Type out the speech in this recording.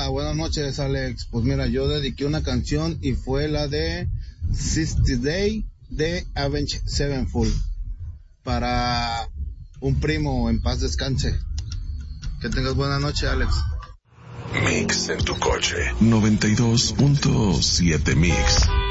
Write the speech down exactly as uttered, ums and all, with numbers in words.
Hola, buenas noches, Alex. Pues mira, yo dediqué una canción y fue la de sixty Day de Avenged Sevenfold para un primo, en paz descanse. Que tengas buena noche, Alex. Mix en tu coche. noventa y dos punto siete Mix.